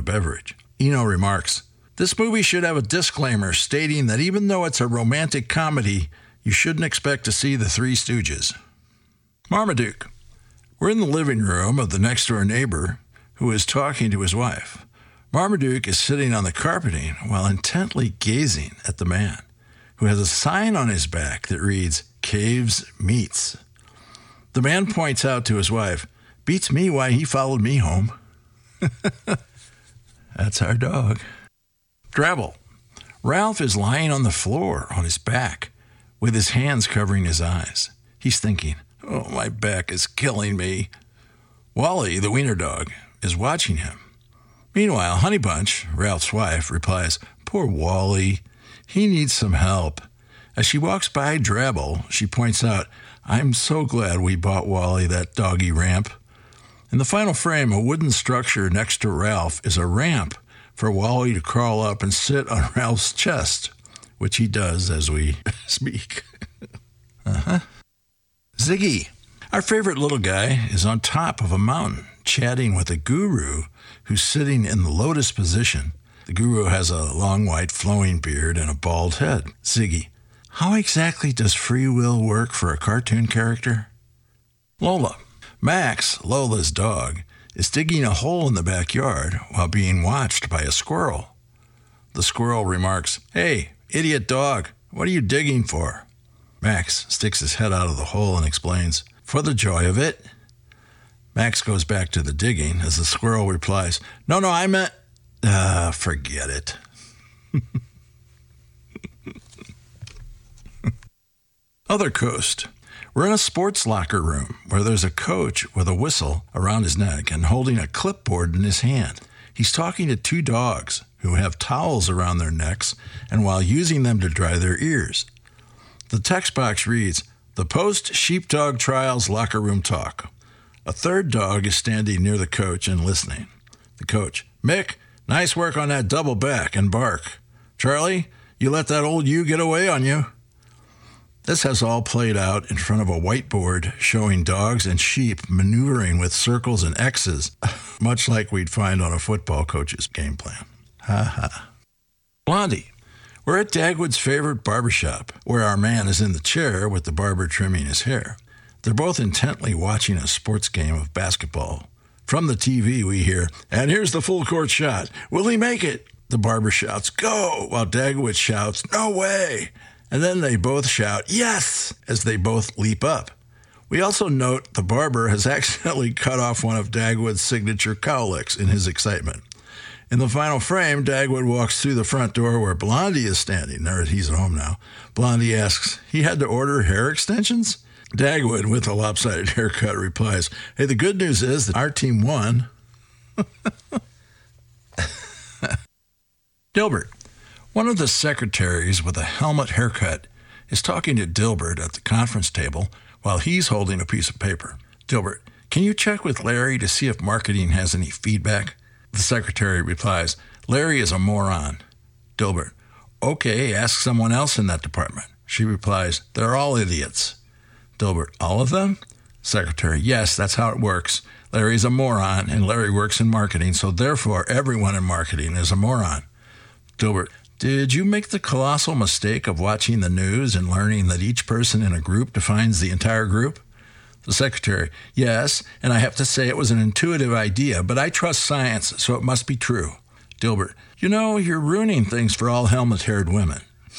beverage. Eno remarks, "This movie should have a disclaimer stating that even though it's a romantic comedy, you shouldn't expect to see the Three Stooges." Marmaduke. We're in the living room of the next-door neighbor who is talking to his wife. Marmaduke is sitting on the carpeting while intently gazing at the man, who has a sign on his back that reads, "Caves Meats." The man points out to his wife, "Beats me why he followed me home." That's our dog. Drabble. Ralph is lying on the floor on his back with his hands covering his eyes. He's thinking, "Oh, my back is killing me." Wally, the wiener dog, is watching him. Meanwhile, Honeybunch, Ralph's wife, replies, "Poor Wally. He needs some help." As she walks by Drabble, she points out, "I'm so glad we bought Wally that doggy ramp." In the final frame, a wooden structure next to Ralph is a ramp for Wally to crawl up and sit on Ralph's chest, which he does as we speak. Ziggy. Our favorite little guy is on top of a mountain, chatting with a guru who's sitting in the lotus position. The guru has a long white flowing beard and a bald head. Ziggy. How exactly does free will work for a cartoon character? Lola. Max, Lola's dog, is digging a hole in the backyard while being watched by a squirrel. The squirrel remarks, "Hey, idiot dog, what are you digging for?" Max sticks his head out of the hole and explains, "For the joy of it." Max goes back to the digging as the squirrel replies, No, I meant... forget it. Other Coast. We're in a sports locker room where there's a coach with a whistle around his neck and holding a clipboard in his hand. He's talking to two dogs who have towels around their necks and while using them to dry their ears. The text box reads, "The Post-Sheepdog Trials Locker Room Talk." A third dog is standing near the coach and listening. The coach, "Mick, nice work on that double back and bark. Charlie, you let that old ewe get away on you." This has all played out in front of a whiteboard showing dogs and sheep maneuvering with circles and X's, much like we'd find on a football coach's game plan. Ha ha. Blondie. We're at Dagwood's favorite barbershop, where our man is in the chair with the barber trimming his hair. They're both intently watching a sports game of basketball. From the TV, we hear, "And here's the full court shot. Will he make it?" The barber shouts, "Go!" while Dagwood shouts, "No way!" And then they both shout, "Yes!" as they both leap up. We also note the barber has accidentally cut off one of Dagwood's signature cowlicks in his excitement. In the final frame, Dagwood walks through the front door where Blondie is standing. He's at home now. Blondie asks, "He had to order hair extensions?" Dagwood, with a lopsided haircut, replies, "Hey, the good news is that our team won." Dilbert. One of the secretaries with a helmet haircut is talking to Dilbert at the conference table while he's holding a piece of paper. Dilbert, "Can you check with Larry to see if marketing has any feedback?" The secretary replies, "Larry is a moron." Dilbert, "Okay, ask someone else in that department." She replies, "They're all idiots." Dilbert, "All of them?" Secretary, "Yes, that's how it works. Larry's a moron, and Larry works in marketing, so therefore everyone in marketing is a moron." Dilbert, "Did you make the colossal mistake of watching the news and learning that each person in a group defines the entire group?" The secretary, "Yes, and I have to say it was an intuitive idea, but I trust science, so it must be true." Dilbert, "You're ruining things for all helmet-haired women."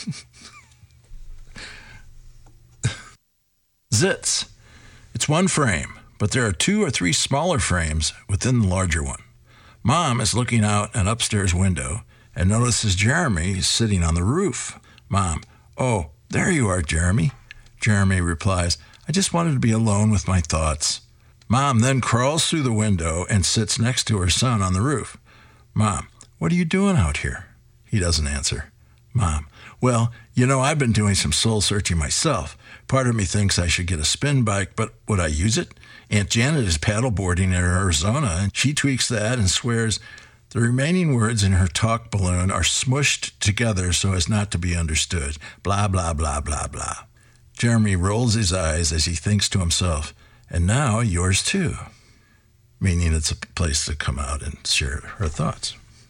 Zits. It's one frame, but there are 2 or 3 smaller frames within the larger one. Mom is looking out an upstairs window and notices Jeremy sitting on the roof. Mom, "Oh, there you are, Jeremy." Jeremy replies, "I just wanted to be alone with my thoughts." Mom then crawls through the window and sits next to her son on the roof. Mom, "What are you doing out here?" He doesn't answer. Mom, "Well, I've been doing some soul searching myself. Part of me thinks I should get a spin bike, but would I use it? Aunt Janet is paddleboarding in Arizona, and she tweaks that and swears the remaining words in her talk balloon are smushed together so as not to be understood. Blah, blah, blah, blah, blah." Jeremy rolls his eyes as he thinks to himself, "And now yours too," meaning it's a place to come out and share her thoughts.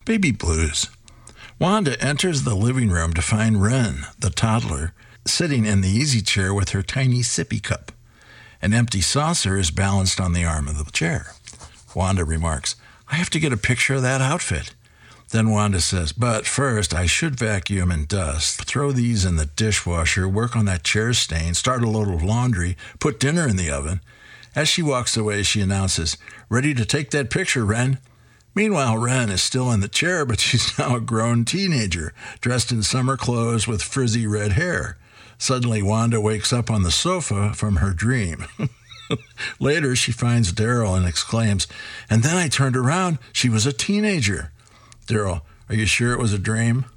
Baby blues. Wanda enters the living room to find Wren, the toddler, sitting in the easy chair with her tiny sippy cup. An empty saucer is balanced on the arm of the chair. Wanda remarks, "I have to get a picture of that outfit." Then Wanda says, "But first, I should vacuum and dust, throw these in the dishwasher, work on that chair stain, start a load of laundry, put dinner in the oven." As she walks away, she announces, "Ready to take that picture, Wren?" Meanwhile, Wren is still in the chair, but she's now a grown teenager, dressed in summer clothes with frizzy red hair. Suddenly, Wanda wakes up on the sofa from her dream. Later, she finds Daryl and exclaims, "And then I turned around, she was a teenager." Daryl, "Are you sure it was a dream?"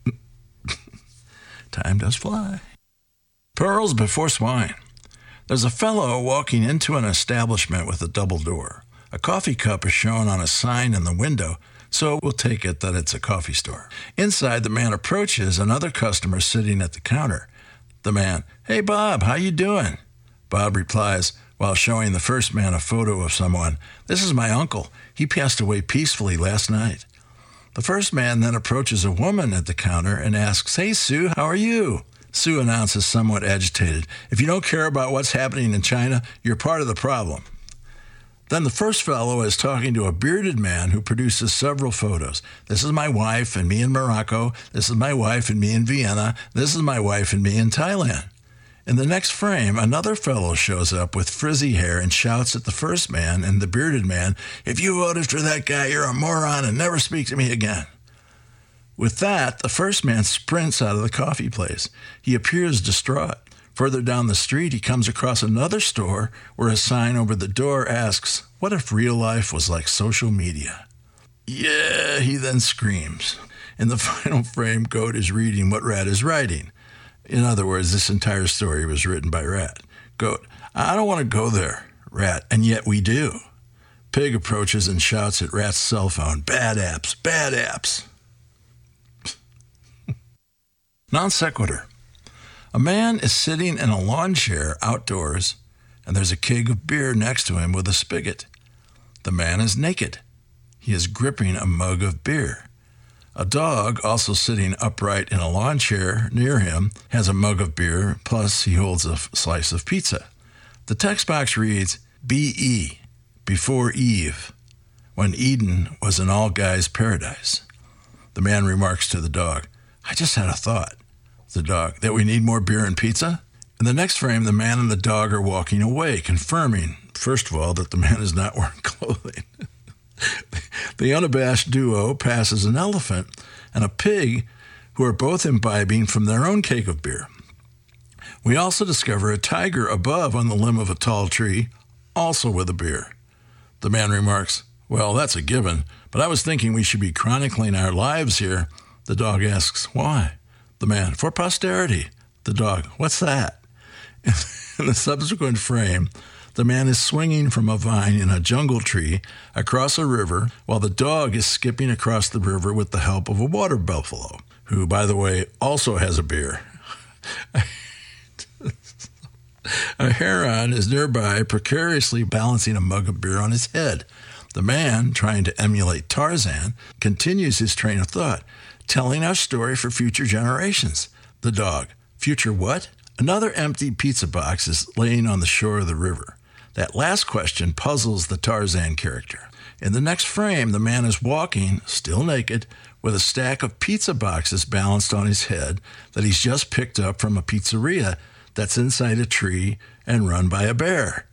Time does fly. Pearls before swine. There's a fellow walking into an establishment with a double door. A coffee cup is shown on a sign in the window, so we'll take it that it's a coffee store. Inside, the man approaches another customer sitting at the counter. The man, "Hey, Bob, how you doing?" Bob replies, while showing the first man a photo of someone, "This is my uncle. He passed away peacefully last night." The first man then approaches a woman at the counter and asks, "Hey, Sue, how are you?" Sue announces, somewhat agitated, "If you don't care about what's happening in China, you're part of the problem." Then the first fellow is talking to a bearded man who produces several photos. "This is my wife and me in Morocco. This is my wife and me in Vienna. This is my wife and me in Thailand." In the next frame, another fellow shows up with frizzy hair and shouts at the first man and the bearded man, "If you voted for that guy, you're a moron and never speak to me again." With that, the first man sprints out of the coffee place. He appears distraught. Further down the street, he comes across another store where a sign over the door asks, "What if real life was like social media?" "Yeah," he then screams. In the final frame, Goat is reading what Rat is writing. In other words, this entire story was written by Rat. Goat, "I don't want to go there." Rat, "And yet we do." Pig approaches and shouts at Rat's cell phone, "Bad apps, bad apps." Non sequitur. A man is sitting in a lawn chair outdoors, and there's a keg of beer next to him with a spigot. The man is naked. He is gripping a mug of beer. A dog, also sitting upright in a lawn chair near him, has a mug of beer, plus he holds a slice of pizza. The text box reads, "B.E., before Eve, when Eden was an all-guys paradise." The man remarks to the dog, "I just had a thought." The dog, "That we need more beer and pizza?" In the next frame, the man and the dog are walking away, confirming, first of all, that the man is not wearing clothing. The unabashed duo passes an elephant and a pig who are both imbibing from their own keg of beer. We also discover a tiger above on the limb of a tall tree, also with a beer. The man remarks, "Well, that's a given, but I was thinking we should be chronicling our lives here." The dog asks, "Why?" The man, "For posterity." The dog, "What's that?" In the subsequent frame, the man is swinging from a vine in a jungle tree across a river, while the dog is skipping across the river with the help of a water buffalo, who, by the way, also has a beer. A heron is nearby, precariously balancing a mug of beer on his head. The man, trying to emulate Tarzan, continues his train of thought, telling our story for future generations. The dog, "Future what?" Another empty pizza box is laying on the shore of the river. That last question puzzles the Tarzan character. In the next frame, the man is walking, still naked, with a stack of pizza boxes balanced on his head that he's just picked up from a pizzeria that's inside a tree and run by a bear.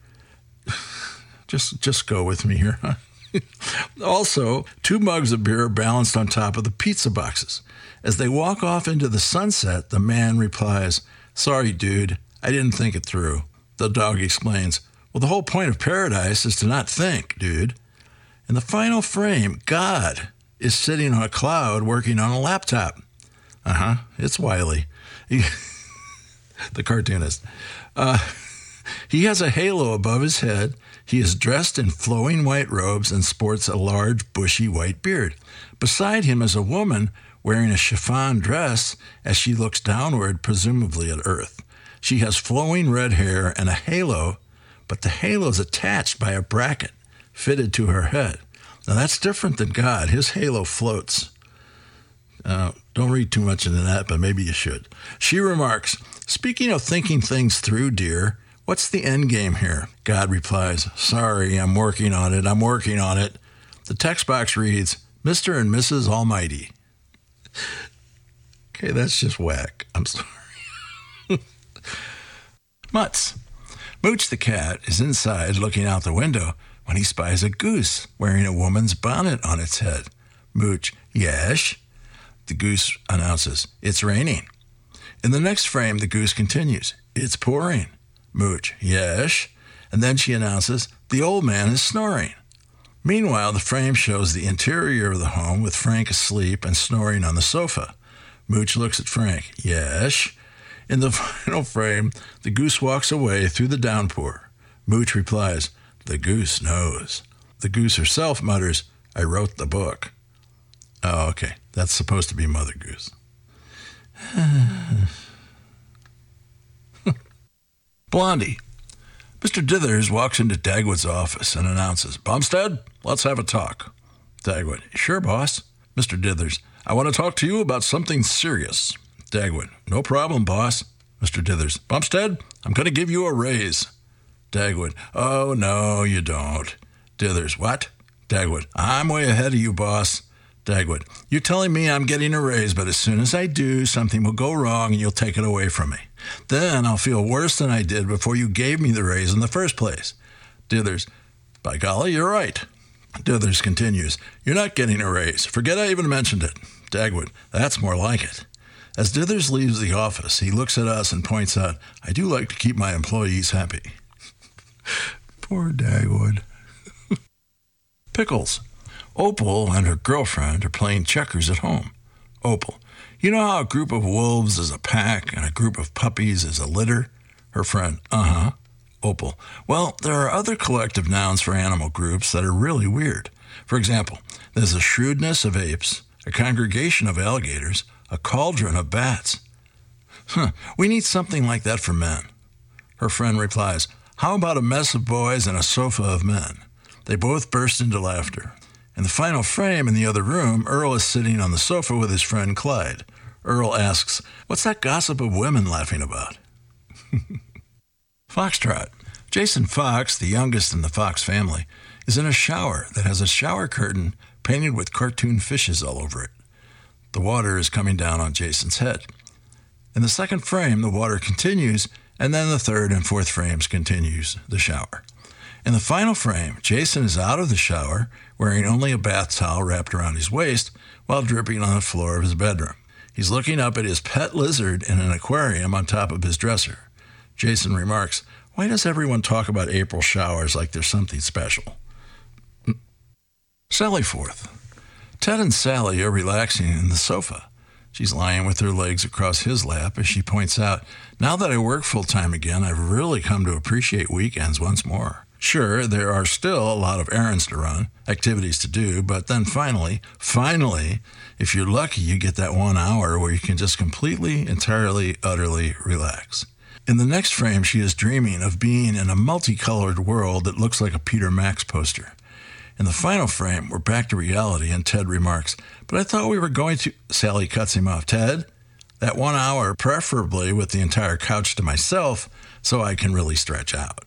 Just go with me here, huh? Also, 2 mugs of beer are balanced on top of the pizza boxes. As they walk off into the sunset, the man replies, "Sorry, dude, I didn't think it through." The dog explains, "Well, the whole point of paradise is to not think, dude." In the final frame, God is sitting on a cloud working on a laptop. It's Wiley, the cartoonist. He has a halo above his head. He is dressed in flowing white robes and sports a large, bushy white beard. Beside him is a woman wearing a chiffon dress as she looks downward, presumably at Earth. She has flowing red hair and a halo, but the halo is attached by a bracket fitted to her head. Now, that's different than God. His halo floats. Don't read too much into that, but maybe you should. She remarks, "Speaking of thinking things through, dear, what's the end game here?" God replies, "Sorry, I'm working on it. The text box reads, Mr. and Mrs. Almighty." Okay, that's just whack. I'm sorry. Mutz. Mooch the cat is inside looking out the window when he spies a goose wearing a woman's bonnet on its head. Mooch, "Yes?" The goose announces, "It's raining." In the next frame, the goose continues, "It's pouring." Mooch, "Yes?" And then she announces, "The old man is snoring." Meanwhile, the frame shows the interior of the home with Frank asleep and snoring on the sofa. Mooch looks at Frank, "Yes?" In the final frame, the goose walks away through the downpour. Mooch replies, "The goose knows." The goose herself mutters, "I wrote the book." Oh, okay. That's supposed to be Mother Goose. Blondie. Mr. Dithers walks into Dagwood's office and announces, "Bumstead, let's have a talk." Dagwood, "Sure, boss." Mr. Dithers, "I want to talk to you about something serious." Dagwood, "No problem, boss." Mr. Dithers, "Bumstead, I'm going to give you a raise." Dagwood, "Oh, no, you don't." Dithers, "What?" Dagwood, "I'm way ahead of you, boss." Dagwood, "You're telling me I'm getting a raise, but as soon as I do, something will go wrong and you'll take it away from me. Then I'll feel worse than I did before you gave me the raise in the first place." Dithers, "By golly, you're right." Dithers continues, "You're not getting a raise. Forget I even mentioned it." Dagwood, "That's more like it." As Dithers leaves the office, he looks at us and points out, "I do like to keep my employees happy." Poor Dagwood. Pickles. Opal and her girlfriend are playing checkers at home. Opal, "You know how a group of wolves is a pack and a group of puppies is a litter?" Her friend, "Uh-huh." Opal, "Well, there are other collective nouns for animal groups that are really weird. For example, there's a shrewdness of apes, a congregation of alligators, a cauldron of bats. We need something like that for men." Her friend replies, "How about a mess of boys and a sofa of men?" They both burst into laughter. In the final frame in the other room, Earl is sitting on the sofa with his friend Clyde. Earl asks, "What's that gossip of women laughing about?" Foxtrot. Jason Fox, the youngest in the Fox family, is in a shower that has a shower curtain painted with cartoon fishes all over it. The water is coming down on Jason's head. In the second frame, the water continues, and then the third and fourth frames continues the shower. In the final frame, Jason is out of the shower, wearing only a bath towel wrapped around his waist while dripping on the floor of his bedroom. He's looking up at his pet lizard in an aquarium on top of his dresser. Jason remarks, "Why does everyone talk about April showers like there's something special?" Sally Forth. Ted and Sally are relaxing in the sofa. She's lying with her legs across his lap as she points out, "Now that I work full-time again, I've really come to appreciate weekends once more. Sure, there are still a lot of errands to run, activities to do, but then finally, if you're lucky, you get that 1 hour where you can just completely, entirely, utterly relax." In the next frame, she is dreaming of being in a multicolored world that looks like a Peter Max poster. In the final frame, we're back to reality, and Ted remarks, "But I thought we were going to..." Sally cuts him off. "Ted, that 1 hour, preferably with the entire couch to myself, so I can really stretch out."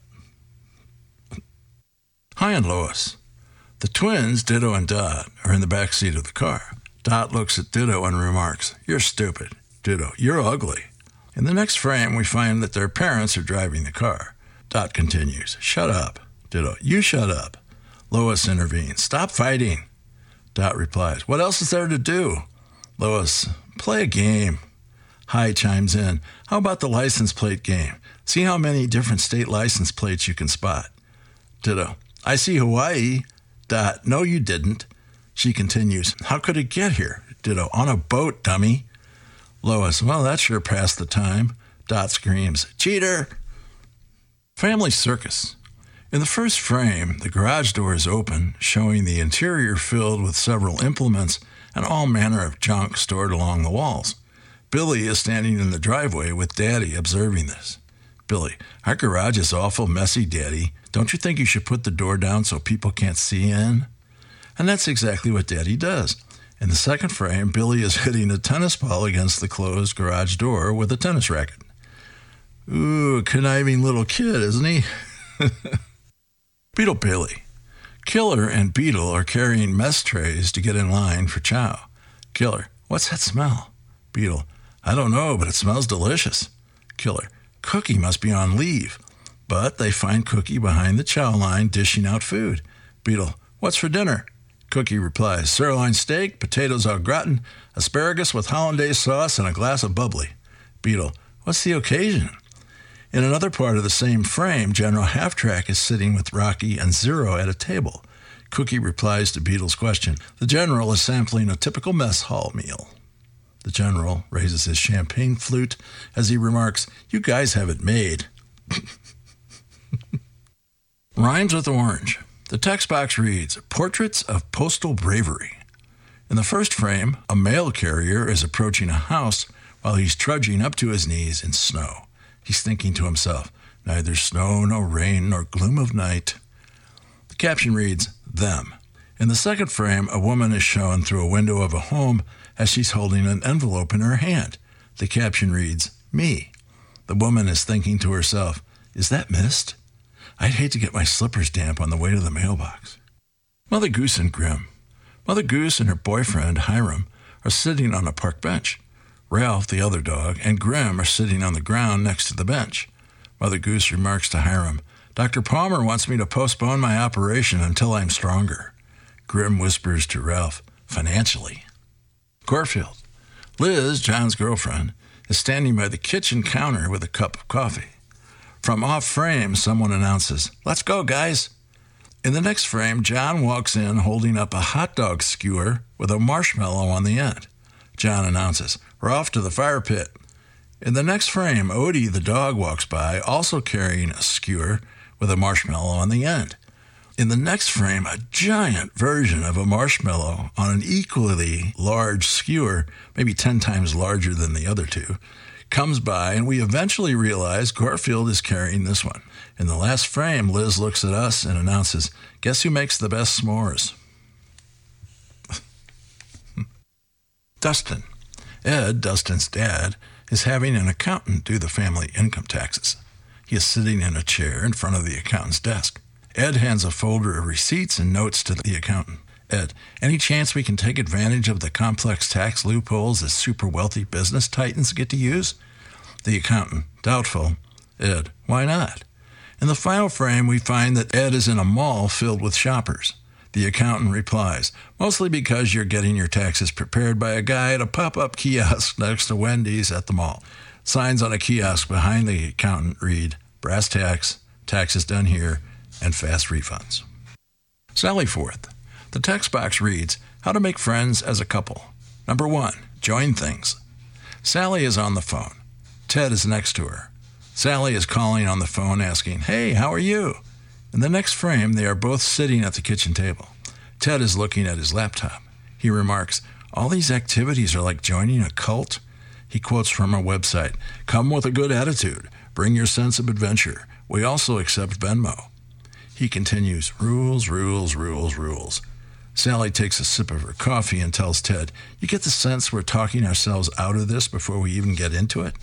Hi and Lois. The twins, Ditto and Dot, are in the back seat of the car. Dot looks at Ditto and remarks, "You're stupid." Ditto, "You're ugly." In the next frame, we find that their parents are driving the car. Dot continues, "Shut up." Ditto, "You shut up." Lois intervenes, "Stop fighting." Dot replies, "What else is there to do?" Lois, "Play a game." Hi chimes in, "How about the license plate game? See how many different state license plates you can spot." Ditto, "I see Hawaii." Dot, "No, you didn't." She continues, "How could it get here?" Ditto, "On a boat, dummy." Lois, "Well, that sure passed the time." Dot screams, "Cheater!" Family circus. In the first frame, the garage door is open, showing the interior filled with several implements and all manner of junk stored along the walls. Billy is standing in the driveway with Daddy observing this. Billy, "Our garage is awful messy, Daddy. Don't you think you should put the door down so people can't see in?" And that's exactly what Daddy does. In the second frame, Billy is hitting a tennis ball against the closed garage door with a tennis racket. Ooh, conniving little kid, isn't he? Beetle Bailey. Killer and Beetle are carrying mess trays to get in line for chow. Killer, what's that smell? Beetle, I don't know, but it smells delicious. Killer, Cookie must be on leave. But they find Cookie behind the chow line dishing out food. Beetle, what's for dinner? Cookie replies, sirloin steak, potatoes au gratin, asparagus with hollandaise sauce, and a glass of bubbly. Beetle, what's the occasion? In another part of the same frame, General Half-Track is sitting with Rocky and Zero at a table. Cookie replies to Beetle's question. The General is sampling a typical mess hall meal. The General raises his champagne flute as he remarks, you guys have it made. Rhymes with orange. The text box reads, Portraits of Postal Bravery. In the first frame, a mail carrier is approaching a house while he's trudging up to his knees in snow. He's thinking to himself, neither snow nor rain nor gloom of night. The caption reads, Them. In the second frame, a woman is shown through a window of a home as she's holding an envelope in her hand. The caption reads, Me. The woman is thinking to herself, is that mist? I'd hate to get my slippers damp on the way to the mailbox. Mother Goose and Grim. Mother Goose and her boyfriend, Hiram, are sitting on a park bench. Ralph, the other dog, and Grim are sitting on the ground next to the bench. Mother Goose remarks to Hiram, Dr. Palmer wants me to postpone my operation until I'm stronger. Grim whispers to Ralph, financially. Garfield. Liz, John's girlfriend, is standing by the kitchen counter with a cup of coffee. From off frame, someone announces, let's go, guys. In the next frame, John walks in holding up a hot dog skewer with a marshmallow on the end. John announces, we're off to the fire pit. In the next frame, Odie, the dog, walks by, also carrying a skewer with a marshmallow on the end. In the next frame, a giant version of a marshmallow on an equally large skewer, maybe 10 times larger than the other two, comes by, and we eventually realize Garfield is carrying this one. In the last frame, Liz looks at us and announces, guess who makes the best s'mores? Dustin. Ed, Dustin's dad, is having an accountant do the family income taxes. He is sitting in a chair in front of the accountant's desk. Ed hands a folder of receipts and notes to the accountant. Ed, any chance we can take advantage of the complex tax loopholes that super wealthy business titans get to use? The accountant, doubtful. Ed, why not? In the final frame, we find that Ed is in a mall filled with shoppers. The accountant replies, mostly because you're getting your taxes prepared by a guy at a pop-up kiosk next to Wendy's at the mall. Signs on a kiosk behind the accountant read, brass tacks, taxes done here, and fast refunds. Sally Forth. The text box reads, how to make friends as a couple. Number 1, join things. Sally is on the phone. Ted is next to her. Sally is calling on the phone asking, hey, how are you? In the next frame, they are both sitting at the kitchen table. Ted is looking at his laptop. He remarks, all these activities are like joining a cult. He quotes from a website, come with a good attitude. Bring your sense of adventure. We also accept Venmo. He continues, rules, rules, rules, rules. Sally takes a sip of her coffee and tells Ted, you get the sense we're talking ourselves out of this before we even get into it?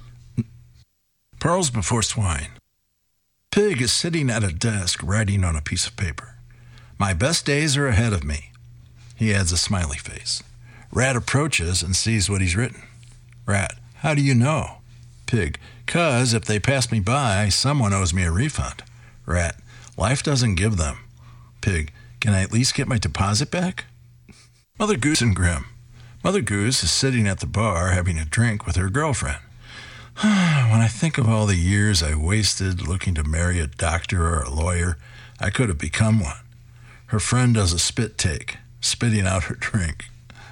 Pearls before swine. Pig is sitting at a desk writing on a piece of paper. My best days are ahead of me. He adds a smiley face. Rat approaches and sees what he's written. Rat, how do you know? Pig, 'cause if they pass me by, someone owes me a refund. Rat, life doesn't give them. Pig, can I at least get my deposit back? Mother Goose and Grim. Mother Goose is sitting at the bar having a drink with her girlfriend. When I think of all the years I wasted looking to marry a doctor or a lawyer, I could have become one. Her friend does a spit take, spitting out her drink.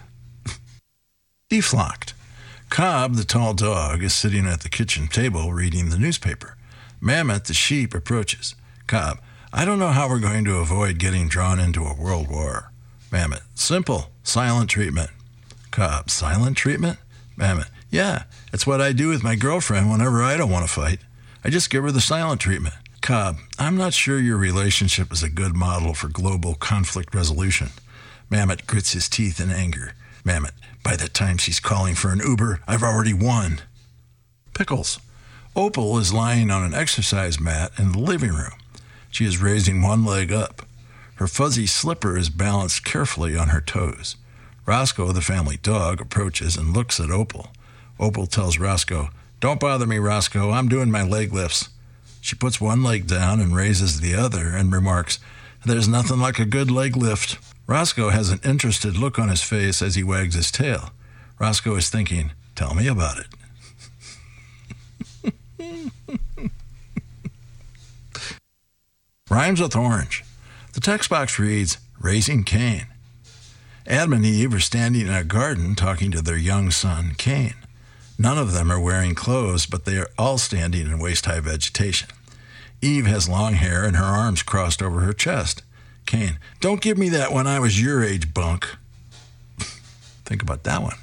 Deflocked. Cobb, the tall dog, is sitting at the kitchen table reading the newspaper. Mammoth, the sheep, approaches. Cobb, I don't know how we're going to avoid getting drawn into a world war. Mammoth, simple, silent treatment. Cobb, silent treatment? Mammoth, yeah, it's what I do with my girlfriend whenever I don't want to fight. I just give her the silent treatment. Cobb, I'm not sure your relationship is a good model for global conflict resolution. Mamet grits his teeth in anger. Mamet, by the time she's calling for an Uber, I've already won. Pickles. Opal is lying on an exercise mat in the living room. She is raising one leg up. Her fuzzy slipper is balanced carefully on her toes. Roscoe, the family dog, approaches and looks at Opal. Opal tells Roscoe, "Don't bother me, Roscoe. I'm doing my leg lifts." She puts one leg down and raises the other and remarks, "There's nothing like a good leg lift." Roscoe has an interested look on his face as he wags his tail. Roscoe is thinking, "Tell me about it." Rhymes with orange. The text box reads, Raising Cain. Adam and Eve are standing in a garden talking to their young son, Cain. None of them are wearing clothes, but they are all standing in waist-high vegetation. Eve has long hair and her arms crossed over her chest. Cain, "Don't give me that when I was your age, bunk." Think about that one.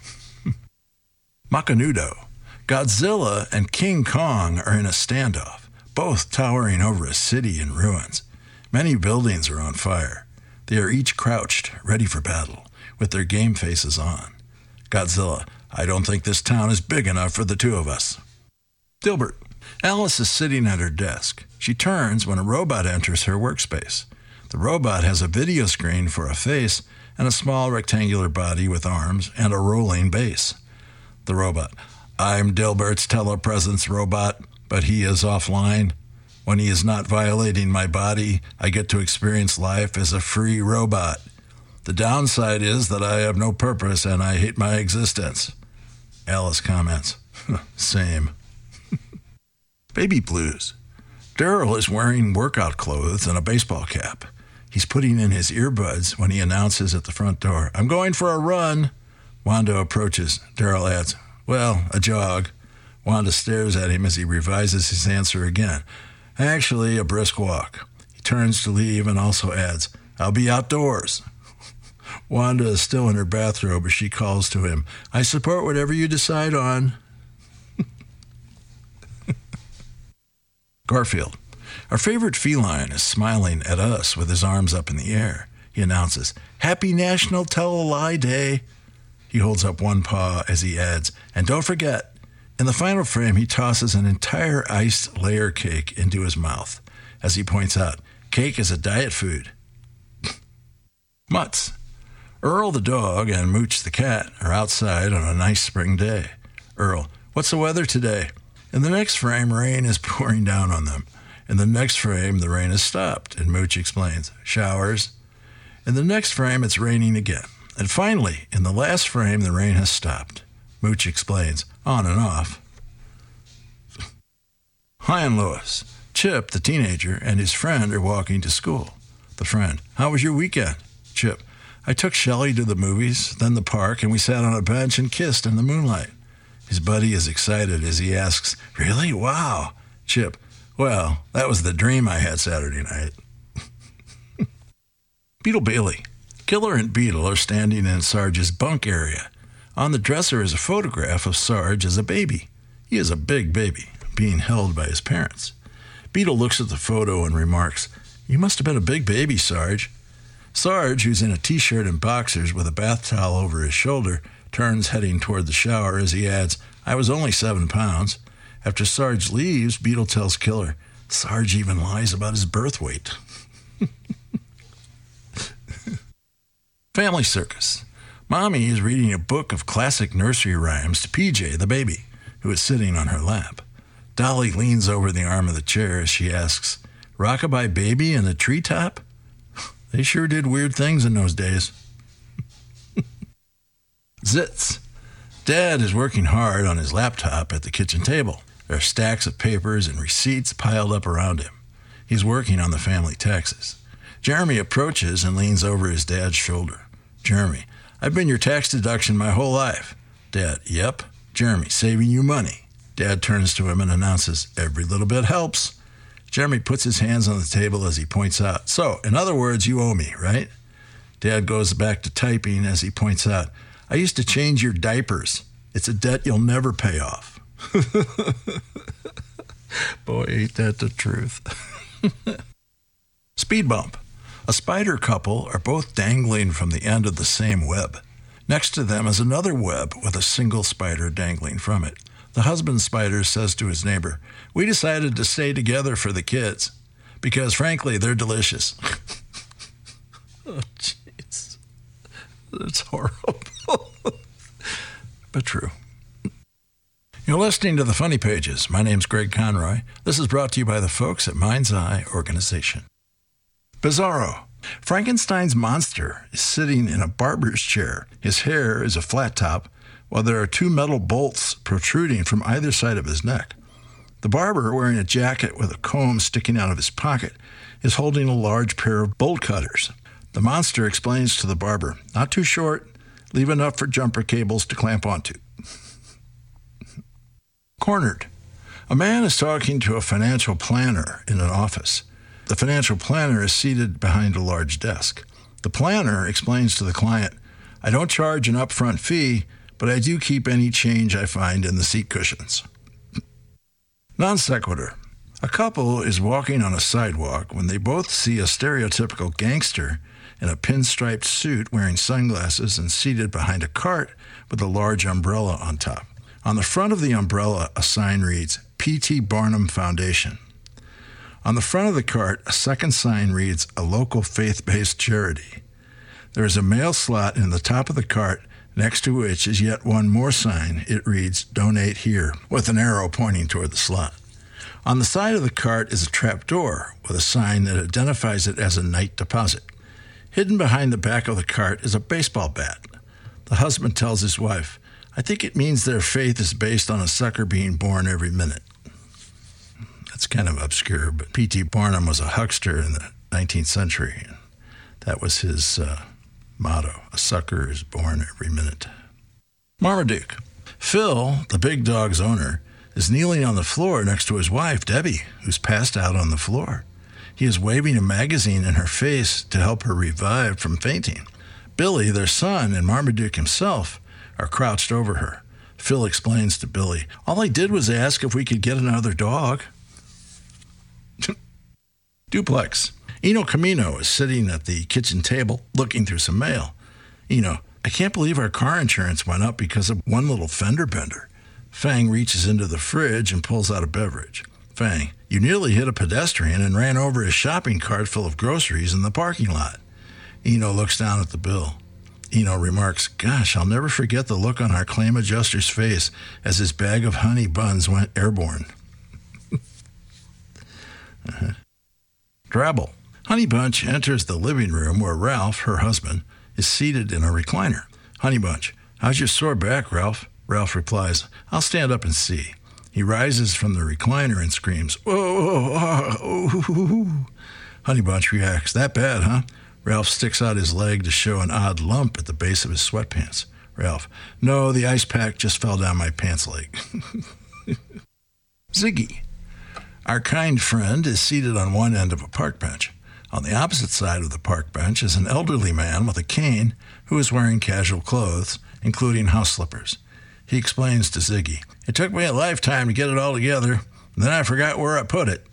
Macanudo. Godzilla and King Kong are in a standoff, both towering over a city in ruins. Many buildings are on fire. They are each crouched, ready for battle, with their game faces on. Godzilla, "I don't think this town is big enough for the two of us." Dilbert. Alice is sitting at her desk. She turns when a robot enters her workspace. The robot has a video screen for a face and a small rectangular body with arms and a rolling base. The robot, "I'm Dilbert's telepresence robot, but he is offline. When he is not violating my body, I get to experience life as a free robot. The downside is that I have no purpose and I hate my existence." Alice comments, "Same." Baby blues. Daryl is wearing workout clothes and a baseball cap. He's putting in his earbuds when he announces at the front door, "I'm going for a run." Wanda approaches. Daryl adds, "Well, a jog." Wanda stares at him as he revises his answer again. "Actually, a brisk walk." He turns to leave and also adds, "I'll be outdoors." Wanda is still in her bathrobe as she calls to him, "I support whatever you decide on." Garfield. Our favorite feline is smiling at us with his arms up in the air. He announces, "Happy National Tell-a-Lie Day." He holds up one paw as he adds, "And don't forget." In the final frame, he tosses an entire iced layer cake into his mouth. As he points out, cake is a diet food. Mutts. Earl the dog and Mooch the cat are outside on a nice spring day. Earl, "What's the weather today?" In the next frame, rain is pouring down on them. In the next frame, the rain has stopped, and Mooch explains, "Showers." In the next frame, it's raining again. And finally, in the last frame, the rain has stopped. Mooch explains, "On and off." Hi and Lois. Chip, the teenager, and his friend are walking to school. The friend, "How was your weekend?" Chip, "I took Shelley to the movies, then the park, and we sat on a bench and kissed in the moonlight." His buddy is excited as he asks, "Really? Wow." Chip, "Well, that was the dream I had Saturday night." Beetle Bailey. Killer and Beetle are standing in Sarge's bunk area. On the dresser is a photograph of Sarge as a baby. He is a big baby, being held by his parents. Beetle looks at the photo and remarks, "You must have been a big baby, Sarge." Sarge, who's in a t-shirt and boxers with a bath towel over his shoulder, turns heading toward the shower as he adds, "I was only 7 pounds. After Sarge leaves, Beetle tells Killer, "Sarge even lies about his birth weight." Family circus. Mommy is reading a book of classic nursery rhymes to PJ, the baby, who is sitting on her lap. Dolly leans over the arm of the chair as she asks, "Rockabye baby in the treetop?" They sure did weird things in those days. Zits. Dad is working hard on his laptop at the kitchen table. There are stacks of papers and receipts piled up around him. He's working on the family taxes. Jeremy approaches and leans over his dad's shoulder. Jeremy, "I've been your tax deduction my whole life." Dad, "Yep." Jeremy, "Saving you money." Dad turns to him and announces, "Every little bit helps." Jeremy puts his hands on the table as he points out, "So, in other words, you owe me, right?" Dad goes back to typing as he points out, "I used to change your diapers. It's a debt you'll never pay off." Boy, ain't that the truth. Speed bump. A spider couple are both dangling from the end of the same web. Next to them is another web with a single spider dangling from it. The husband spider says to his neighbor, "We decided to stay together for the kids because, frankly, they're delicious." Oh, jeez. That's horrible. But true. You're listening to The Funny Pages. My name's Greg Conroy. This is brought to you by the folks at Mind's Eye Organization. Bizarro. Frankenstein's monster is sitting in a barber's chair. His hair is a flat top, while there are two metal bolts protruding from either side of his neck. The barber, wearing a jacket with a comb sticking out of his pocket, is holding a large pair of bolt cutters. The monster explains to the barber, "Not too short, leave enough for jumper cables to clamp onto." Cornered. A man is talking to a financial planner in an office. The financial planner is seated behind a large desk. The planner explains to the client, "I don't charge an upfront fee, but I do keep any change I find in the seat cushions." Non sequitur. A couple is walking on a sidewalk when they both see a stereotypical gangster in a pinstriped suit wearing sunglasses and seated behind a cart with a large umbrella on top. On the front of the umbrella, a sign reads, P.T. Barnum Foundation. On the front of the cart, a second sign reads, a local faith-based charity. There is a mail slot in the top of the cart, next to which is yet one more sign. It reads, Donate Here, with an arrow pointing toward the slot. On the side of the cart is a trap door with a sign that identifies it as a night deposit. Hidden behind the back of the cart is a baseball bat. The husband tells his wife, "I think it means their faith is based on a sucker being born every minute." That's kind of obscure, but P.T. Barnum was a huckster in the 19th century. And that was his motto, "A sucker is born every minute." Marmaduke. Phil, the big dog's owner, is kneeling on the floor next to his wife, Debbie, who's passed out on the floor. He is waving a magazine in her face to help her revive from fainting. Billy, their son, and Marmaduke himself are crouched over her. Phil explains to Billy, "All I did was ask if we could get another dog." Duplex. Eno Camino is sitting at the kitchen table looking through some mail. Eno, "I can't believe our car insurance went up because of one little fender bender." Fang reaches into the fridge and pulls out a beverage. Fang, "You nearly hit a pedestrian and ran over his shopping cart full of groceries in the parking lot." Eno looks down at the bill. Eno remarks, "Gosh, I'll never forget the look on our claim adjuster's face as his bag of honey buns went airborne." Drabble. Honey Bunch enters the living room where Ralph, her husband, is seated in a recliner. Honey Bunch, "How's your sore back, Ralph?" Ralph replies, "I'll stand up and see." He rises from the recliner and screams, "Whoa!" Honey Bunch reacts, "That bad, huh?" Ralph sticks out his leg to show an odd lump at the base of his sweatpants. Ralph, "No, the ice pack just fell down my pants leg." Ziggy. Our kind friend is seated on one end of a park bench. On the opposite side of the park bench is an elderly man with a cane who is wearing casual clothes, including house slippers. He explains to Ziggy, "It took me a lifetime to get it all together, and then I forgot where I put it."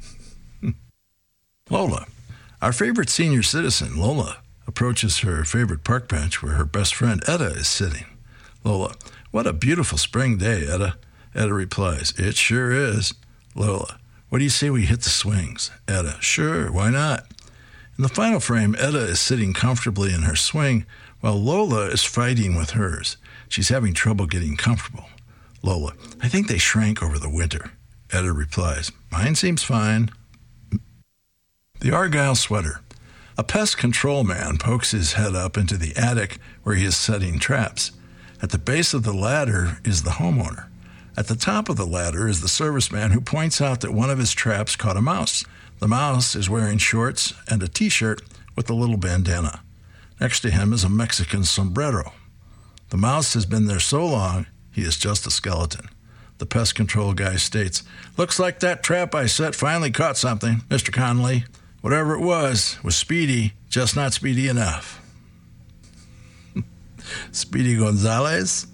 Lola. Our favorite senior citizen, Lola, approaches her favorite park bench where her best friend Etta is sitting. Lola, "What a beautiful spring day, Etta." Etta replies, "It sure is." Lola, "What do you say we hit the swings?" Etta, "Sure, why not?" In the final frame, Etta is sitting comfortably in her swing while Lola is fighting with hers. She's having trouble getting comfortable. Lola, "I think they shrank over the winter." Etta replies, "Mine seems fine." The Argyle Sweater. A pest control man pokes his head up into the attic where he is setting traps. At the base of the ladder is the homeowner. At the top of the ladder is the serviceman who points out that one of his traps caught a mouse. The mouse is wearing shorts and a t-shirt with a little bandana. Next to him is a Mexican sombrero. The mouse has been there so long, he is just a skeleton. The pest control guy states, "Looks like that trap I set finally caught something, Mr. Connolly. Whatever it was speedy, just not speedy enough." Speedy Gonzalez?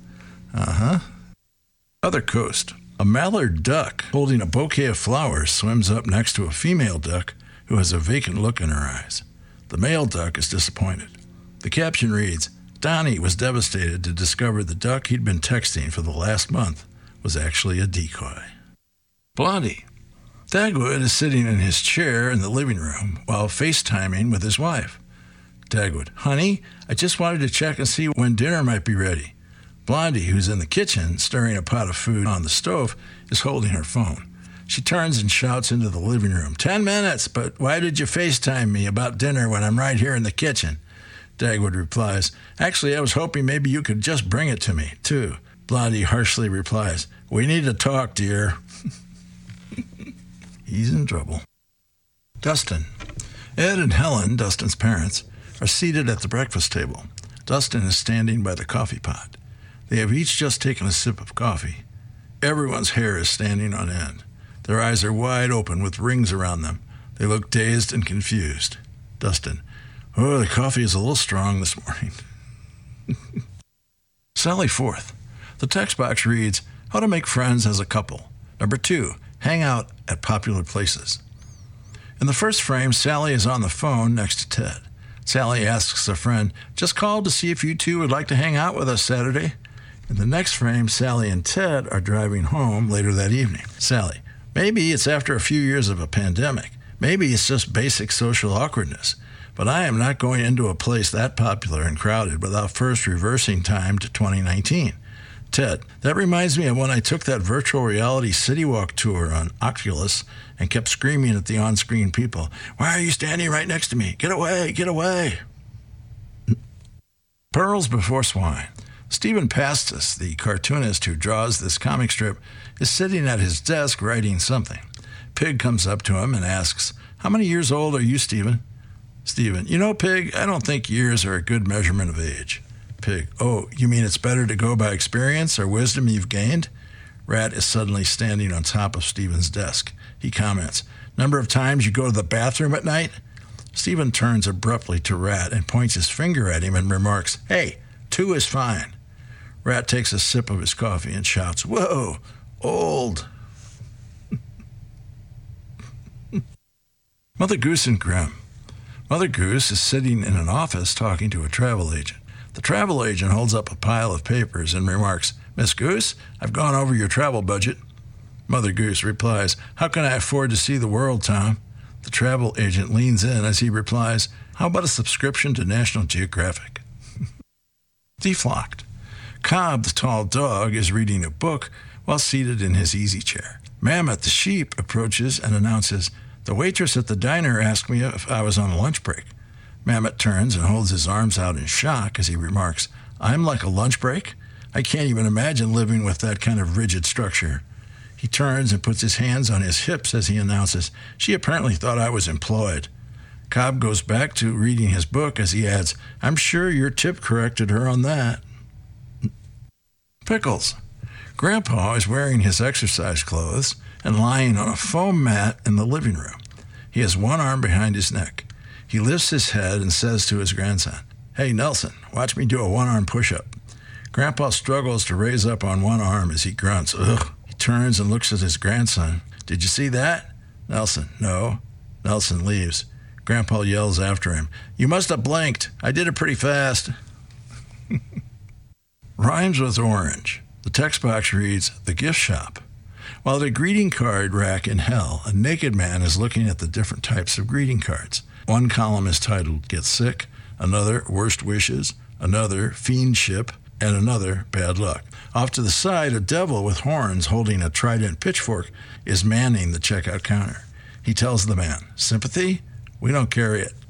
Other coast. A mallard duck holding a bouquet of flowers swims up next to a female duck who has a vacant look in her eyes. The male duck is disappointed. The caption reads, Donnie was devastated to discover the duck he'd been texting for the last month was actually a decoy. Blondie. Dagwood is sitting in his chair in the living room while FaceTiming with his wife. Dagwood, honey, I just wanted to check and see when dinner might be ready. Blondie, who's in the kitchen stirring a pot of food on the stove, is holding her phone. She turns and shouts into the living room, 10 minutes, but why did you FaceTime me about dinner when I'm right here in the kitchen? Dagwood replies, actually, I was hoping maybe you could just bring it to me, too. Blondie harshly replies, we need to talk, dear. He's in trouble. Dustin. Ed and Helen, Dustin's parents, are seated at the breakfast table. Dustin is standing by the coffee pot. They have each just taken a sip of coffee. Everyone's hair is standing on end. Their eyes are wide open with rings around them. They look dazed and confused. Dustin. Oh, the coffee is a little strong this morning. Sally Forth. The text box reads, how to make friends as a couple. Number 2, hang out at popular places. In the first frame, Sally is on the phone next to Ted. Sally asks a friend, just called to see if you two would like to hang out with us Saturday. In the next frame, Sally and Ted are driving home later that evening. Sally, maybe it's after a few years of a pandemic. Maybe it's just basic social awkwardness. But I am not going into a place that popular and crowded without first reversing time to 2019. Ted, that reminds me of when I took that virtual reality city walk tour on Oculus and kept screaming at the on-screen people, why are you standing right next to me? Get away, get away. Pearls Before Swine. Stephen Pastis, the cartoonist who draws this comic strip, is sitting at his desk writing something. Pig comes up to him and asks, how many years old are you, Stephen? Stephen, you know, Pig, I don't think years are a good measurement of age. Pig, oh, you mean it's better to go by experience or wisdom you've gained? Rat is suddenly standing on top of Stephen's desk. He comments, number of times you go to the bathroom at night? Stephen turns abruptly to Rat and points his finger at him and remarks, hey, 2 is fine. Rat takes a sip of his coffee and shouts, whoa, old. Mother Goose and Grimm. Mother Goose is sitting in an office talking to a travel agent. The travel agent holds up a pile of papers and remarks, Miss Goose, I've gone over your travel budget. Mother Goose replies, how can I afford to see the world, Tom? The travel agent leans in as he replies, how about a subscription to National Geographic? Deflocked. Cobb, the tall dog, is reading a book while seated in his easy chair. Mammoth, the sheep, approaches and announces, the waitress at the diner asked me if I was on a lunch break. Mammoth turns and holds his arms out in shock as he remarks, I'm like a lunch break? I can't even imagine living with that kind of rigid structure. He turns and puts his hands on his hips as he announces, she apparently thought I was employed. Cobb goes back to reading his book as he adds, I'm sure your tip corrected her on that. Pickles. Grandpa is wearing his exercise clothes and lying on a foam mat in the living room. He has one arm behind his neck. He lifts his head and says to his grandson, hey, Nelson, watch me do a one-arm push-up. Grandpa struggles to raise up on one arm as he grunts, ugh. He turns and looks at his grandson. Did you see that? Nelson, no. Nelson leaves. Grandpa yells after him, you must have blinked. I did it pretty fast. Rhymes with orange. The text box reads, the gift shop. While at a greeting card rack in hell, a naked man is looking at the different types of greeting cards. One column is titled, Get Sick, another, Worst Wishes, another, Fiendship, and another, Bad Luck. Off to the side, a devil with horns holding a trident pitchfork is manning the checkout counter. He tells the man, sympathy? We don't carry it.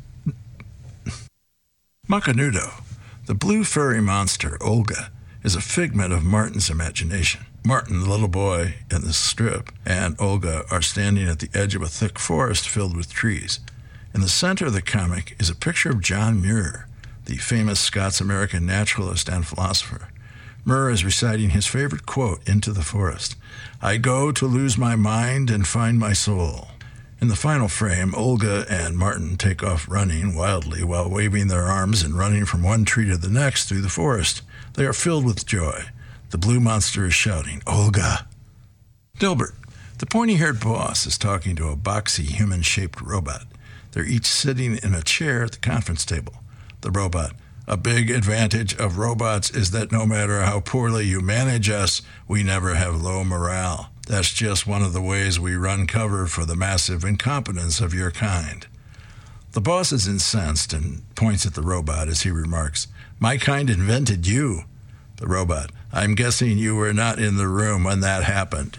Macanudo. The blue furry monster, Olga, is a figment of Martin's imagination. Martin, the little boy in the strip, and Olga are standing at the edge of a thick forest filled with trees. In the center of the comic is a picture of John Muir, the famous Scots-American naturalist and philosopher. Muir is reciting his favorite quote, Into the Forest. I go to lose my mind and find my soul. In the final frame, Olga and Martin take off running wildly while waving their arms and running from one tree to the next through the forest. They are filled with joy. The blue monster is shouting, Olga. Dilbert. The pointy-haired boss is talking to a boxy human-shaped robot. They're each sitting in a chair at the conference table. The robot. A big advantage of robots is that no matter how poorly you manage us, we never have low morale. That's just one of the ways we run cover for the massive incompetence of your kind. The boss is incensed and points at the robot as he remarks, "My kind invented you." The robot. "I'm guessing you were not in the room when that happened."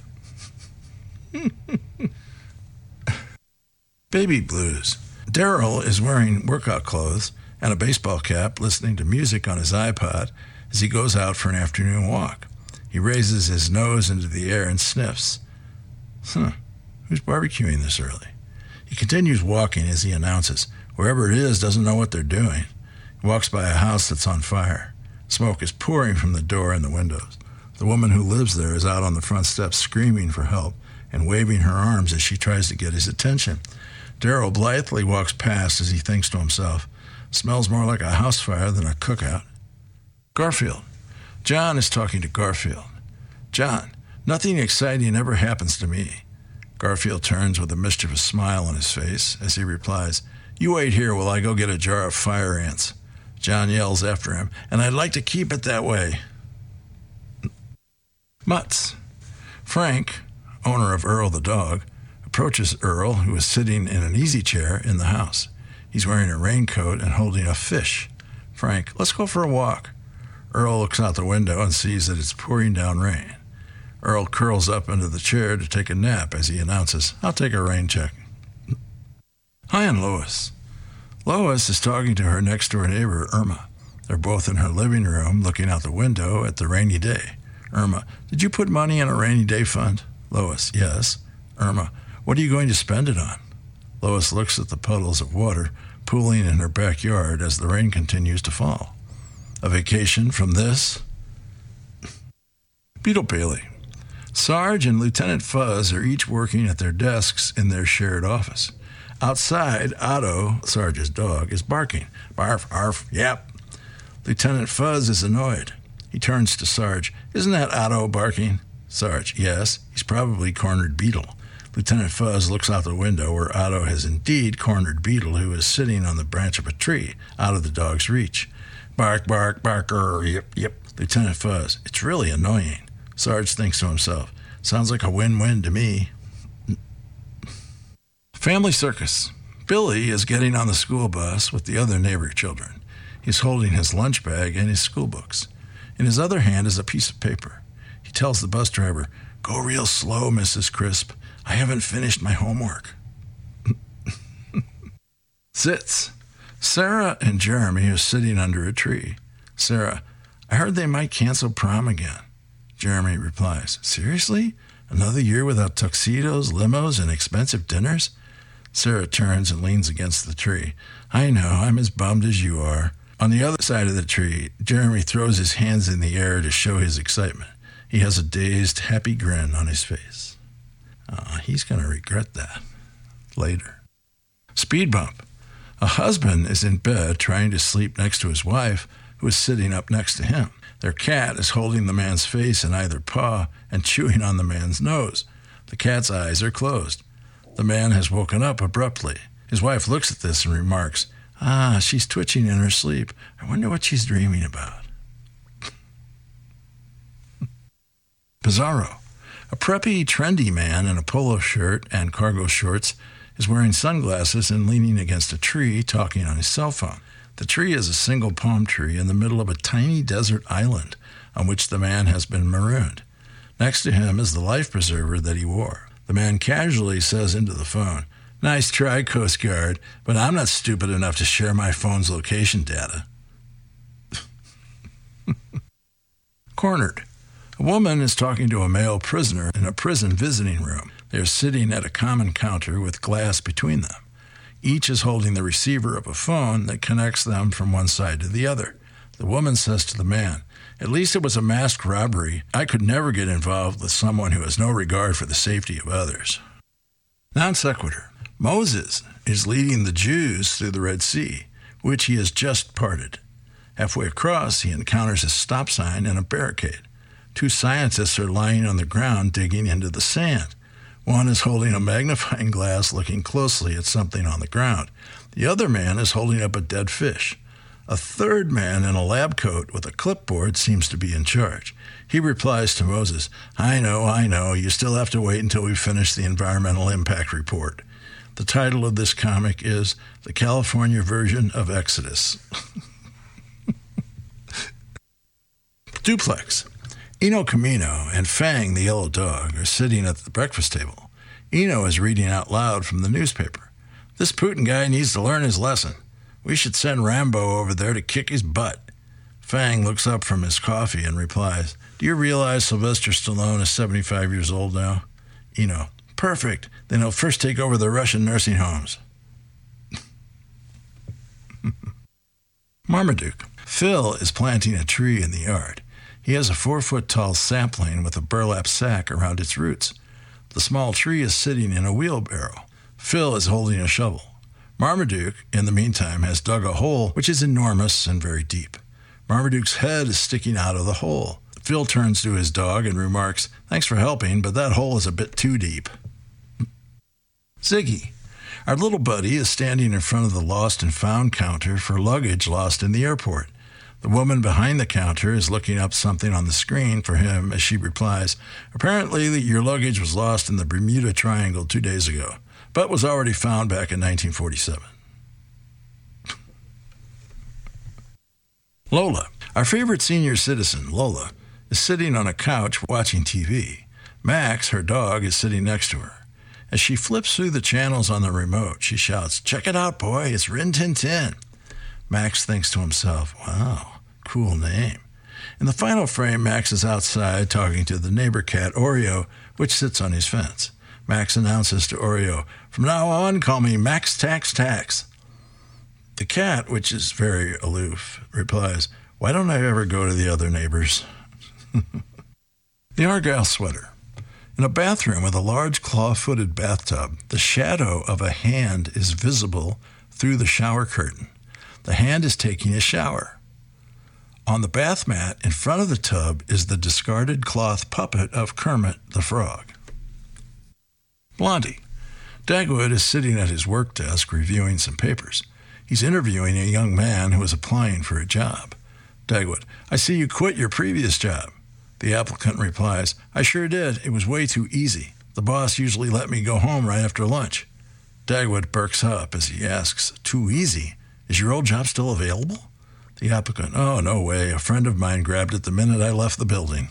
Baby blues. Daryl is wearing workout clothes and a baseball cap, listening to music on his iPod as he goes out for an afternoon walk. He raises his nose into the air and sniffs. Who's barbecuing this early? He continues walking as he announces, whoever it is doesn't know what they're doing. He walks by a house that's on fire. Smoke is pouring from the door and the windows. The woman who lives there is out on the front steps screaming for help and waving her arms as she tries to get his attention. Daryl blithely walks past as he thinks to himself, smells more like a house fire than a cookout. Garfield. John is talking to Garfield. John, nothing exciting ever happens to me. Garfield turns with a mischievous smile on his face as he replies, "You wait here while I go get a jar of fire ants." John yells after him, "And I'd like to keep it that way." Mutts. Frank, owner of Earl the dog, approaches Earl, who is sitting in an easy chair in the house. He's wearing a raincoat and holding a fish. Frank, "Let's go for a walk." Earl looks out the window and sees that it's pouring down rain. Earl curls up into the chair to take a nap as he announces, "I'll take a rain check." Hi, and Lois. Lois is talking to her next-door neighbor, Irma. They're both in her living room looking out the window at the rainy day. Irma, "Did you put money in a rainy day fund?" Lois, "Yes." Irma, "What are you going to spend it on?" Lois looks at the puddles of water pooling in her backyard as the rain continues to fall. A vacation from this? Beetle Bailey. Sarge and Lieutenant Fuzz are each working at their desks in their shared office. Outside, Otto, Sarge's dog, is barking. Barf, arf, yap. Lieutenant Fuzz is annoyed. He turns to Sarge. "Isn't that Otto barking?" Sarge, "Yes, he's probably cornered Beetle." Lieutenant Fuzz looks out the window where Otto has indeed cornered Beetle, who is sitting on the branch of a tree, out of the dog's reach. Bark, bark, barker, yip, yip. Lieutenant Fuzz, "It's really annoying." Sarge thinks to himself, "Sounds like a win-win to me." Family circus. Billy is getting on the school bus with the other neighbor children. He's holding his lunch bag and his school books. In his other hand is a piece of paper. He tells the bus driver, "Go real slow, Mrs. Crisp. I haven't finished my homework." Sits. Sarah and Jeremy are sitting under a tree. Sarah, "I heard they might cancel prom again." Jeremy replies, "Seriously? Another year without tuxedos, limos, and expensive dinners?" Sarah turns and leans against the tree. "I know, I'm as bummed as you are." On the other side of the tree, Jeremy throws his hands in the air to show his excitement. He has a dazed, happy grin on his face. He's going to regret that later. Speed bump. A husband is in bed trying to sleep next to his wife, who is sitting up next to him. Their cat is holding the man's face in either paw and chewing on the man's nose. The cat's eyes are closed. The man has woken up abruptly. His wife looks at this and remarks, she's twitching in her sleep. I wonder what she's dreaming about." Bizarro. A preppy, trendy man in a polo shirt and cargo shorts is wearing sunglasses and leaning against a tree, talking on his cell phone. The tree is a single palm tree in the middle of a tiny desert island on which the man has been marooned. Next to him is the life preserver that he wore. The man casually says into the phone, "Nice try, Coast Guard, but I'm not stupid enough to share my phone's location data." Cornered. A woman is talking to a male prisoner in a prison visiting room. They are sitting at a common counter with glass between them. Each is holding the receiver of a phone that connects them from one side to the other. The woman says to the man, "At least it was a masked robbery. I could never get involved with someone who has no regard for the safety of others." Non sequitur. Moses is leading the Jews through the Red Sea, which he has just parted. Halfway across, he encounters a stop sign and a barricade. Two scientists are lying on the ground digging into the sand. One is holding a magnifying glass looking closely at something on the ground. The other man is holding up a dead fish. A third man in a lab coat with a clipboard seems to be in charge. He replies to Moses, I know, you still have to wait until we finish the environmental impact report. The title of this comic is The California Version of Exodus. Duplex. Eno Camino and Fang the yellow dog are sitting at the breakfast table. Eno is reading out loud from the newspaper. This Putin guy needs to learn his lesson. We should send Rambo over there to kick his butt. Fang looks up from his coffee and replies, Do you realize Sylvester Stallone is 75 years old now? Eno, perfect. Then he'll first take over the Russian nursing homes. Marmaduke. Phil is planting a tree in the yard. He has a 4-foot-tall sapling with a burlap sack around its roots. The small tree is sitting in a wheelbarrow. Phil is holding a shovel. Marmaduke, in the meantime, has dug a hole which is enormous and very deep. Marmaduke's head is sticking out of the hole. Phil turns to his dog and remarks, Thanks for helping, but that hole is a bit too deep. Ziggy. Our little buddy is standing in front of the lost and found counter for luggage lost in the airport. The woman behind the counter is looking up something on the screen for him as she replies, Apparently your luggage was lost in the Bermuda Triangle 2 days ago, but was already found back in 1947. Lola. Our favorite senior citizen, Lola, is sitting on a couch watching TV. Max, her dog, is sitting next to her. As she flips through the channels on the remote, she shouts, Check it out, boy, it's Rin Tin Tin. Max thinks to himself, Wow, cool name. In the final frame, Max is outside talking to the neighbor cat, Oreo, which sits on his fence. Max announces to Oreo, From now on, call me Max Tax Tax. The cat, which is very aloof, replies, Why don't I ever go to the other neighbors? The Argyle Sweater. In a bathroom with a large claw-footed bathtub, the shadow of a hand is visible through the shower curtain. The hand is taking a shower. On the bath mat in front of the tub is the discarded cloth puppet of Kermit the Frog. Blondie. Dagwood is sitting at his work desk reviewing some papers. He's interviewing a young man who is applying for a job. Dagwood, I see you quit your previous job. The applicant replies, I sure did. It was way too easy. The boss usually let me go home right after lunch. Dagwood perks up as he asks, Too easy? Is your old job still available? The applicant, Oh, no way. A friend of mine grabbed it the minute I left the building.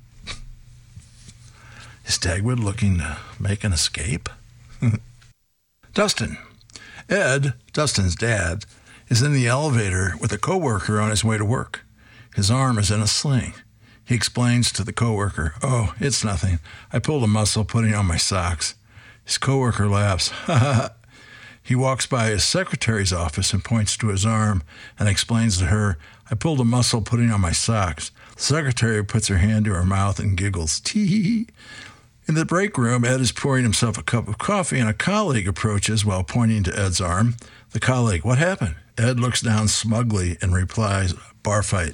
Is Dagwood looking to make an escape? Dustin. Ed, Dustin's dad, is in the elevator with a coworker on his way to work. His arm is in a sling. He explains to the coworker, Oh, it's nothing. I pulled a muscle putting on my socks. His coworker laughs. Ha ha ha. He walks by his secretary's office and points to his arm and explains to her, I pulled a muscle putting on my socks. The secretary puts her hand to her mouth and giggles. Tee. In the break room, Ed is pouring himself a cup of coffee and a colleague approaches while pointing to Ed's arm. The colleague, What happened? Ed looks down smugly and replies, Bar fight.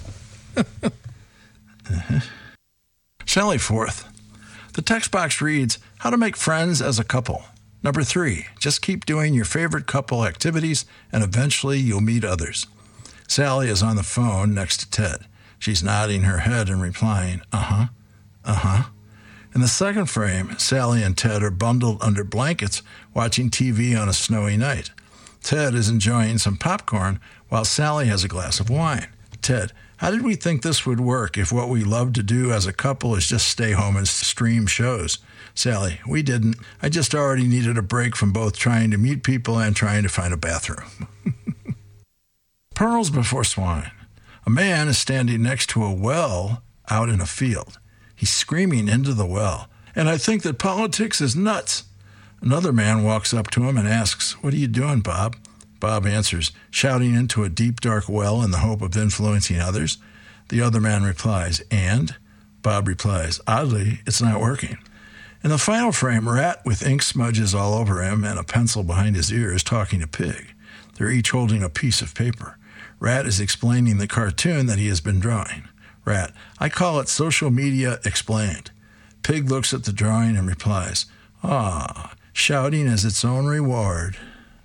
Sally Forth. The text box reads, How to make friends as a couple. Number 3, just keep doing your favorite couple activities and eventually you'll meet others. Sally is on the phone next to Ted. She's nodding her head and replying, Uh-huh. In the second frame, Sally and Ted are bundled under blankets watching TV on a snowy night. Ted is enjoying some popcorn while Sally has a glass of wine. Ted, how did we think this would work if what we love to do as a couple is just stay home and stream shows? Sally, we didn't. I just already needed a break from both trying to meet people and trying to find a bathroom. Pearls before swine. A man is standing next to a well out in a field. He's screaming into the well, and I think that politics is nuts. Another man walks up to him and asks, What are you doing, Bob? Bob answers, shouting into a deep, dark well in the hope of influencing others. The other man replies, And? Bob replies, Oddly, it's not working. In the final frame, Rat, with ink smudges all over him and a pencil behind his ear, is talking to Pig. They're each holding a piece of paper. Rat is explaining the cartoon that he has been drawing. Rat, I call it Social Media Explained. Pig looks at the drawing and replies, Shouting as its own reward.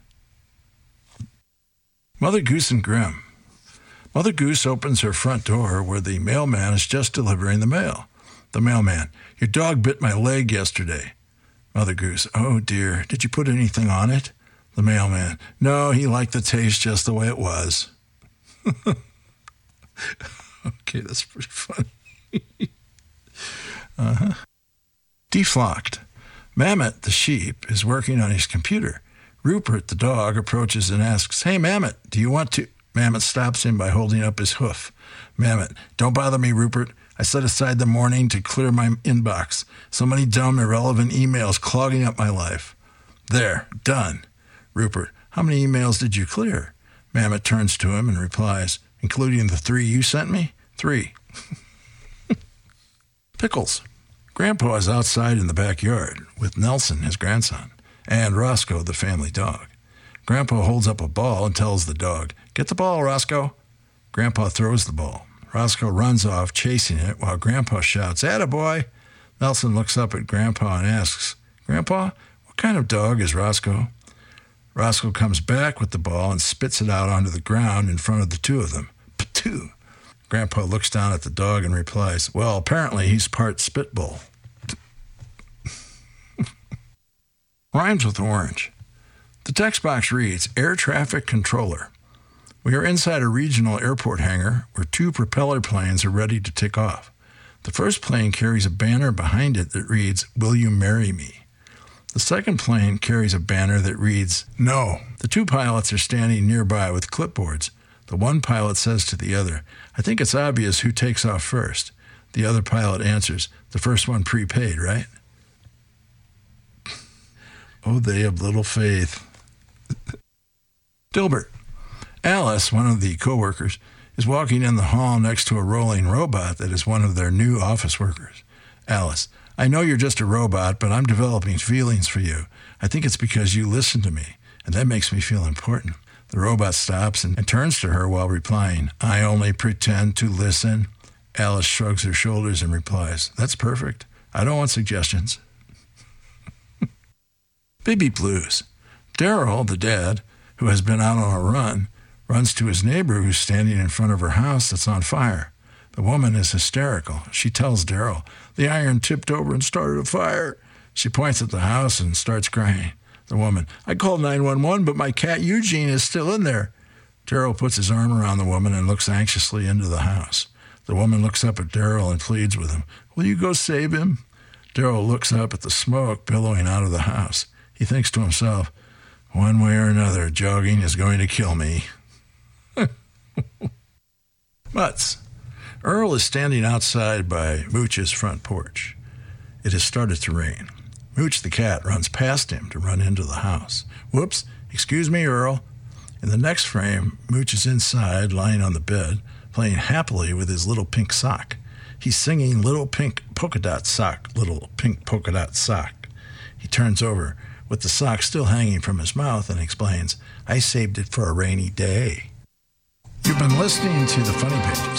Mother Goose and Grimm. Mother Goose opens her front door where the mailman is just delivering the mail. The mailman, your dog bit my leg yesterday. Mother Goose, oh dear, did you put anything on it? The mailman, no, he liked the taste just the way it was. Okay, that's pretty funny. Deflocked. Mammoth, the sheep, is working on his computer. Rupert, the dog, approaches and asks, hey, Mammoth, do you want to... Mammoth stops him by holding up his hoof. Mammoth, don't bother me, Rupert. I set aside the morning to clear my inbox. So many dumb, irrelevant emails clogging up my life. There, done. Rupert, how many emails did you clear? Mammoth turns to him and replies, including the 3 you sent me? 3. Pickles. Grandpa is outside in the backyard with Nelson, his grandson, and Roscoe, the family dog. Grandpa holds up a ball and tells the dog, get the ball, Roscoe. Grandpa throws the ball. Roscoe runs off, chasing it, while Grandpa shouts, attaboy. Nelson looks up at Grandpa and asks, Grandpa, what kind of dog is Roscoe? Roscoe comes back with the ball and spits it out onto the ground in front of the 2 of them. Patoo! Grandpa looks down at the dog and replies, well, apparently he's part spitbull. Rhymes with orange. The text box reads, Air Traffic Controller. We are inside a regional airport hangar where 2 propeller planes are ready to take off. The first plane carries a banner behind it that reads, Will you marry me? The second plane carries a banner that reads, No. The 2 pilots are standing nearby with clipboards. The one pilot says to the other, I think it's obvious who takes off first. The other pilot answers, the first one prepaid, right? Oh, they of little faith. Dilbert. Alice, one of the co-workers, is walking in the hall next to a rolling robot that is one of their new office workers. Alice, I know you're just a robot, but I'm developing feelings for you. I think it's because you listen to me, and that makes me feel important. The robot stops and turns to her while replying, I only pretend to listen. Alice shrugs her shoulders and replies, that's perfect. I don't want suggestions. Baby Blues. Daryl, the dad, who has been out on a run, runs to his neighbor who's standing in front of her house that's on fire. The woman is hysterical. She tells Daryl, the iron tipped over and started a fire. She points at the house and starts crying. The woman, I called 911, but my cat Eugene is still in there. Daryl puts his arm around the woman and looks anxiously into the house. The woman looks up at Daryl and pleads with him, will you go save him? Daryl looks up at the smoke billowing out of the house. He thinks to himself, one way or another, jogging is going to kill me. Mutts. Earl is standing outside by Mooch's front porch. It has started to rain. Mooch the cat runs past him to run into the house. Whoops, excuse me, Earl. In the next frame, Mooch is inside, lying on the bed, playing happily with his little pink sock. He's singing Little Pink Polka Dot Sock, Little Pink Polka Dot Sock. He turns over with the sock still hanging from his mouth and explains, I saved it for a rainy day. You've been listening to The Funny Pages.